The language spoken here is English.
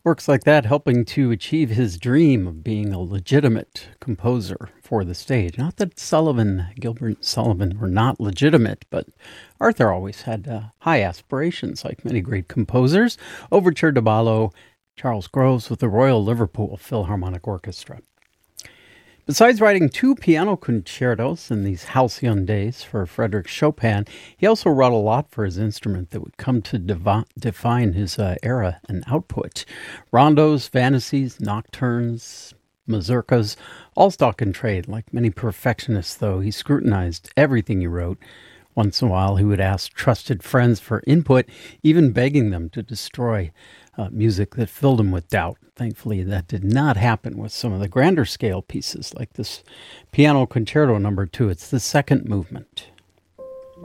Works like that helping to achieve his dream of being a legitimate composer for the stage. Not that Gilbert and Sullivan were not legitimate, but Arthur always had high aspirations like many great composers. Overture to Ballo, Charles Groves with the Royal Liverpool Philharmonic Orchestra. Besides writing 2 piano concertos in these halcyon days for Frédéric Chopin, he also wrote a lot for his instrument that would come to define his era and output. Rondos, fantasies, nocturnes, mazurkas, all stock in trade. Like many perfectionists, though, he scrutinized everything he wrote. Once in a while, he would ask trusted friends for input, even begging them to destroy music that filled him with doubt. Thankfully, that did not happen with some of the grander scale pieces like this Piano Concerto No. 2. It's the second movement.